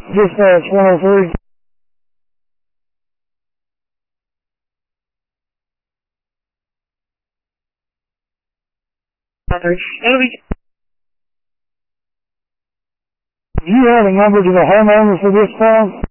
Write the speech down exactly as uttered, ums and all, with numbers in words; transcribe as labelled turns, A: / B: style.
A: Dispatch one oh three.
B: It'll be...
A: Do you have a number to the homeowner for this phone?